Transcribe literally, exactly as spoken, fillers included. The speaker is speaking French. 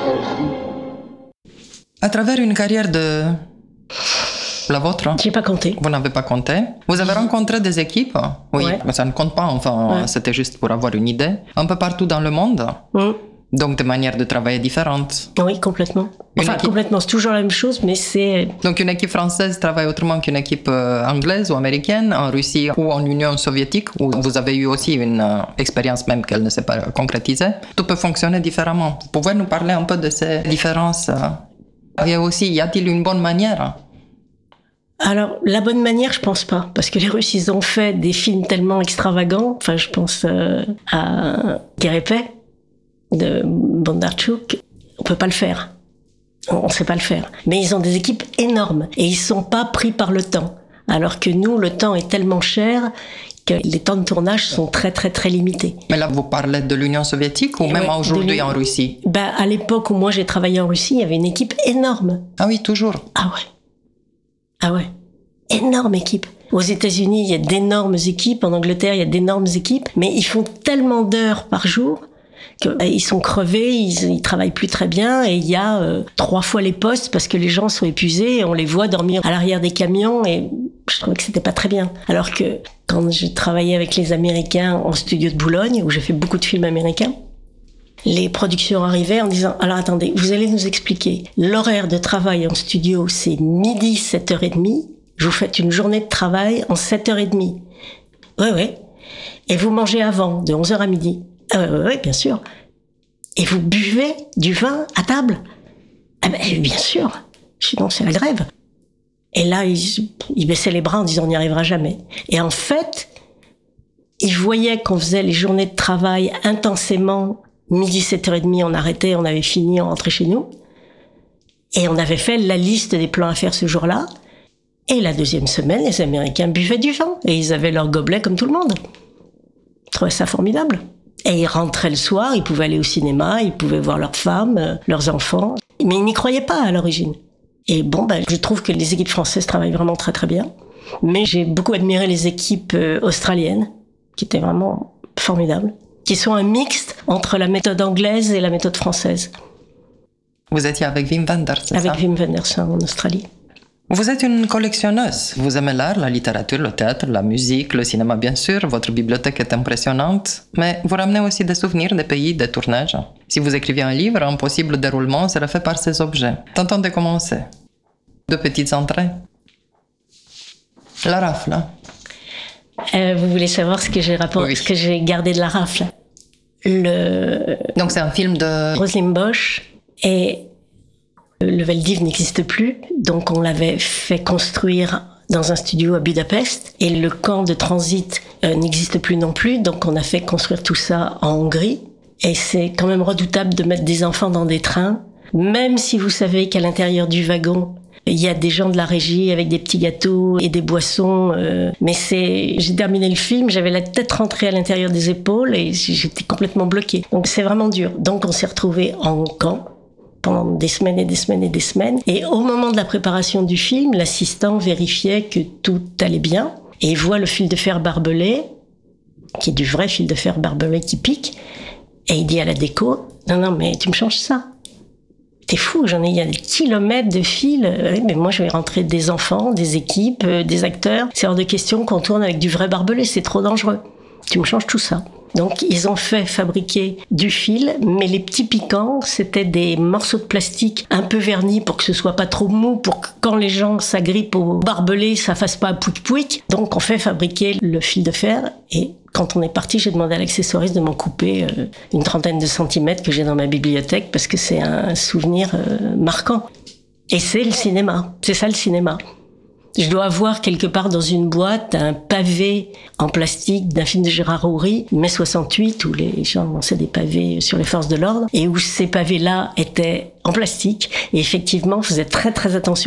À travers une carrière de... la vôtre? J'ai pas compté. Vous n'avez pas compté? Vous avez rencontré des équipes? Oui, ouais. Mais ça ne compte pas, enfin, ouais. C'était juste pour avoir une idée. Un peu partout dans le monde? Mm. Donc, des manières de travailler différentes? Oui, complètement. Enfin, équipe... complètement, c'est toujours la même chose, mais c'est... Donc, une équipe française travaille autrement qu'une équipe euh, anglaise ou américaine, en Russie ou en Union soviétique, où vous avez eu aussi une euh, expérience même qu'elle ne s'est pas concrétisée. Tout peut fonctionner différemment. Vous pouvez nous parler un peu de ces différences? euh... Et aussi, y a-t-il une bonne manière? Alors, la bonne manière, je pense pas. Parce que les Russes, ils ont fait des films tellement extravagants. Enfin, je pense euh, à Guérépé de Bondarchuk. On peut pas le faire. On ne sait pas le faire. Mais ils ont des équipes énormes. Et ils sont pas pris par le temps. Alors que nous, le temps est tellement cher que les temps de tournage sont très, très, très limités. Mais là, vous parlez de l'Union soviétique ou et même ouais, aujourd'hui en Russie? Ben, à l'époque où moi j'ai travaillé en Russie, il y avait une équipe énorme. Ah oui, toujours? Ah ouais. Ah ouais, énorme équipe. Aux États-Unis, il y a d'énormes équipes. En Angleterre, il y a d'énormes équipes. Mais ils font tellement d'heures par jour qu'ils sont crevés, ils, ils travaillent plus très bien. Et il y a euh, trois fois les postes parce que les gens sont épuisés. Et on les voit dormir à l'arrière des camions. Et je trouvais que c'était pas très bien. Alors que quand j'ai travaillé avec les Américains en studio de Boulogne, où j'ai fait beaucoup de films américains, les productions arrivaient en disant « Alors attendez, vous allez nous expliquer. L'horaire de travail en studio, c'est midi, sept heures trente. Je vous faites une journée de travail en sept heures trente. » Oui, oui. Et vous mangez avant, de onze heures à midi. Ah oui, oui, oui, bien sûr. Et vous buvez du vin à table. Ah ben, bien sûr. Sinon, c'est la grève. Et là, ils, ils baissaient les bras en disant « On n'y arrivera jamais. » Et en fait, ils voyaient qu'on faisait les journées de travail intensément. Midi, sept heures trente, on arrêtait, on avait fini, on rentrait chez nous. Et on avait fait la liste des plans à faire ce jour-là. Et la deuxième semaine, les Américains buvaient du vin. Et ils avaient leur gobelet comme tout le monde. Je trouvais ça formidable. Et ils rentraient le soir, ils pouvaient aller au cinéma, ils pouvaient voir leurs femmes, leurs enfants. Mais ils n'y croyaient pas à l'origine. Et bon, ben, je trouve que les équipes françaises travaillent vraiment très très bien. Mais j'ai beaucoup admiré les équipes australiennes, qui étaient vraiment formidables, qui sont un mixte entre la méthode anglaise et la méthode française. Vous étiez avec Wim Wenders, c'est avec ça? Avec Wim Wenders en Australie. Vous êtes une collectionneuse. Vous aimez l'art, la littérature, le théâtre, la musique, le cinéma bien sûr. Votre bibliothèque est impressionnante. Mais vous ramenez aussi des souvenirs des pays, des tournages. Si vous écriviez un livre, un possible déroulement serait fait par ces objets. Tentons de commencer. Deux petites entrées. La rafle. Euh, vous voulez savoir ce que j'ai rapport... oui. ce que j'ai gardé de la rafle? Le... Donc c'est un film de... Roselyne Bosch. Et le Veldiv n'existe plus. Donc on l'avait fait construire dans un studio à Budapest. Et le camp de transit euh, n'existe plus non plus. Donc on a fait construire tout ça en Hongrie. Et c'est quand même redoutable de mettre des enfants dans des trains. Même si vous savez qu'à l'intérieur du wagon, il y a des gens de la régie avec des petits gâteaux et des boissons. Euh, mais c'est, j'ai terminé le film, j'avais la tête rentrée à l'intérieur des épaules et j'étais complètement bloquée. Donc c'est vraiment dur. Donc on s'est retrouvés en camp pendant des semaines et des semaines et des semaines. Et au moment de la préparation du film, l'assistant vérifiait que tout allait bien et il voit le fil de fer barbelé, qui est du vrai fil de fer barbelé qui pique. Et il dit à la déco, non, non, mais tu me changes ça. T'es fou, j'en ai, il y a des kilomètres de fils. Oui, mais moi, je vais rentrer des enfants, des équipes, euh, des acteurs. C'est hors de question qu'on tourne avec du vrai barbelé, c'est trop dangereux. Tu me changes tout ça. Donc, ils ont fait fabriquer du fil, mais les petits piquants, c'était des morceaux de plastique un peu vernis pour que ce soit pas trop mou, pour que quand les gens s'agrippent au barbelé, ça fasse pas pouic-pouic. Donc, on fait fabriquer le fil de fer et quand on est parti, j'ai demandé à l'accessoiriste de m'en couper euh, une trentaine de centimètres que j'ai dans ma bibliothèque parce que c'est un souvenir euh, marquant. Et c'est le cinéma. C'est ça le cinéma. Je dois avoir quelque part dans une boîte un pavé en plastique d'un film de Gérard Houry, mai soixante-huit, où les gens lançaient des pavés sur les forces de l'ordre et où ces pavés-là étaient en plastique et effectivement faisaient très très attention